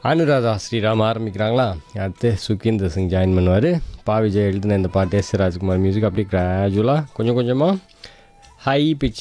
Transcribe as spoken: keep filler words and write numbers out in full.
அனுராதா ஸ்ரீராம் ஆரம்பிக்கிறாங்களா, அடுத்து சுகீந்தர் சிங் ஜாயின் பண்ணுவார். பா விஜய் எழுதின இந்த பாட்டு எஸ் ராஜ்குமார் மியூசிக் அப்படியே கிராஜுவலாக கொஞ்சம் கொஞ்சமாக ஹை பிச்